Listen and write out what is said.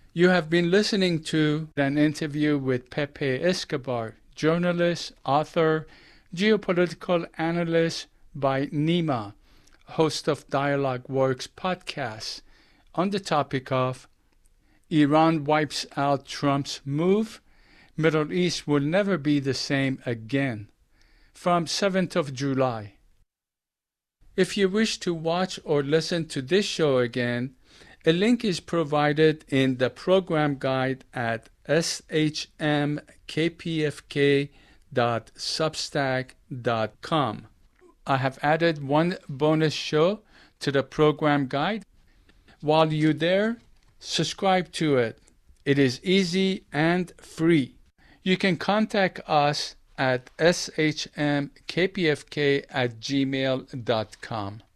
You have been listening to an interview with Pepe Escobar, journalist, author, geopolitical analyst by Nima, host of Dialogue Works podcast, on the topic of Iran wipes out Trump's move, Middle East will never be the same again, from 7th of July. If you wish to watch or listen to this show again, a link is provided in the program guide at shmkpfk.substack.com. I have added one bonus show to the program guide. While you're there, subscribe to it. It is easy and free. You can contact us at shmkpfk@gmail.com.